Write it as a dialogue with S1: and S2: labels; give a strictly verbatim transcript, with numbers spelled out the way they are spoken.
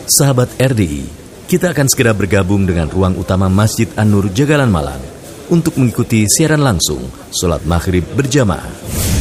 S1: Sahabat R D I, kita akan segera bergabung dengan ruang utama Masjid An-Nur Jagalan Malang untuk mengikuti siaran langsung sholat maghrib berjamaah.